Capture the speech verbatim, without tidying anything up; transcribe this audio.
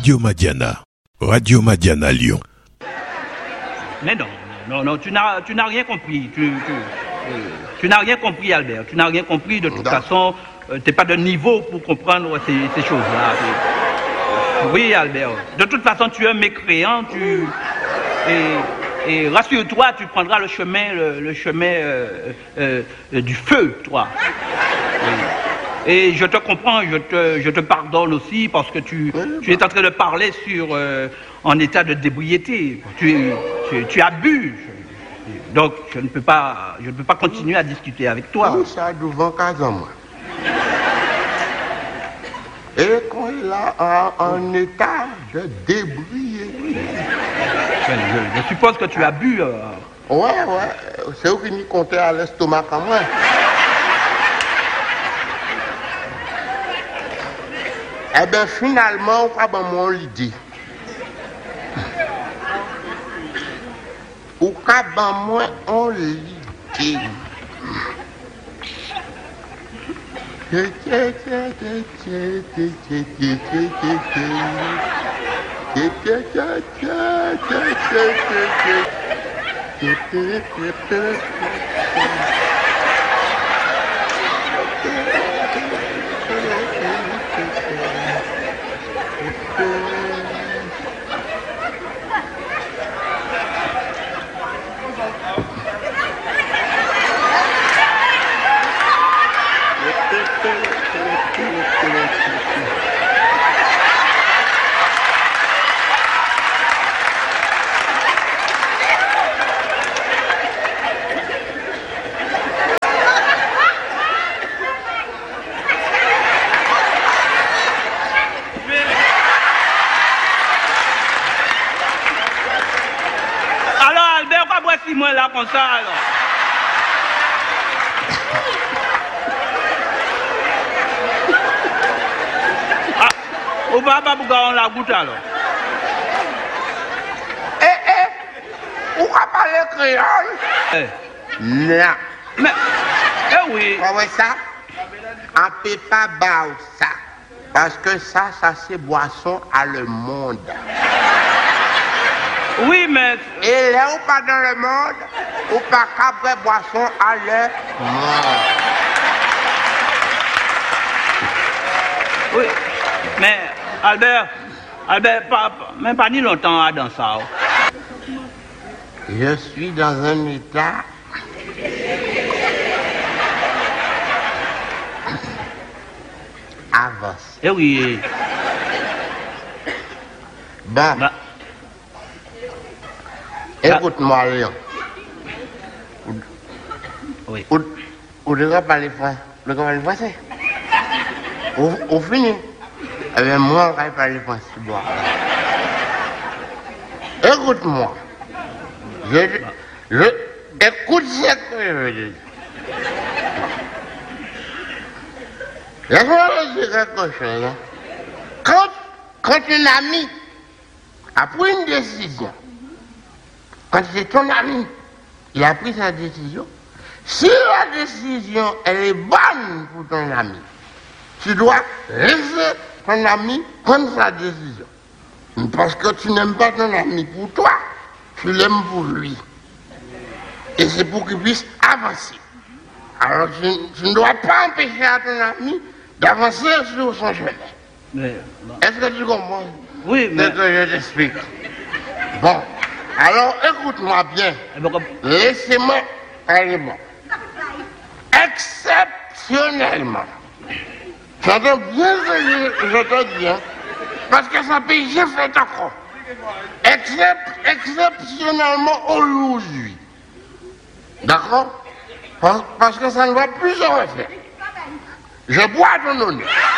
Radio Madiana. Radio Madiana Lyon. Mais non, non, non, tu n'as, tu n'as rien compris. Tu, tu, euh, tu n'as rien compris, Albert. Tu n'as rien compris. De toute non. façon, euh, tu n'es pas de niveau pour comprendre ces, ces choses-là. Oui, Albert. De toute façon, tu es un mécréant. Tu, et, et rassure-toi, tu prendras le chemin, le, le chemin euh, euh, euh, du feu, toi. Oui. Et je te comprends, je te, je te pardonne aussi parce que tu, tu es en train de parler sur euh, en état de débriété. Tu, tu, tu abuses. Donc je ne peux pas, je ne peux pas continuer à discuter avec toi. Tout ça devant moi. Et quand il est en état de débriété. Je, je, je suppose que tu as bu. Euh... Ouais, ouais. C'est eux qui m'y comptaient à l'estomac quand moi. Eh bien, finalement, on va ben mon l'idée. Ou qu'à ben moi, on l'idée. Moi là comme ça alors. Ah, on va pas pour la goutte alors. Eh eh, on va parler créole. Eh. Non. Mais, eh oui. Vous voyez ça? On ne peut pas boire ça. Parce que ça, ça c'est boisson à le monde. Oui, mais... Et là, ou pas dans le monde, ou pas qu'après boisson à le monde. Oui, mais Albert, Albert, pas, même pas ni longtemps dans ça. Je suis dans un état... avancé. Eh oui. Bon. Bah. Écoute-moi, Léon. Oui. Vous devez parler français. Vous devez parler français. Vous finissez. Eh bien, moi, je vais parler français. Bon. Écoute-moi. Je, je, écoute ce que je veux dire. Laisse-moi dire quelque chose. Hein. Quand, quand un ami a pris une décision, quand c'est ton ami, il a pris sa décision. Si la décision, elle est bonne pour ton ami, tu dois laisser ton ami prendre sa décision. Parce que tu n'aimes pas ton ami pour toi, tu l'aimes pour lui. Et c'est pour qu'il puisse avancer. Alors tu, tu ne dois pas empêcher à ton ami d'avancer sur son chemin. Mais, bon. Est-ce que tu comprends? Oui, mais... C'est que je t'explique. Bon. Alors, écoute-moi bien. Laissez-moi aller bon. Exceptionnellement. Tu entends bien ce que je te dis, hein? Parce que ça peut j'ai fait encore. Except, exceptionnellement aujourd'hui. D'accord? Parce, parce que ça ne va plus se refaire. Je bois ton honneur.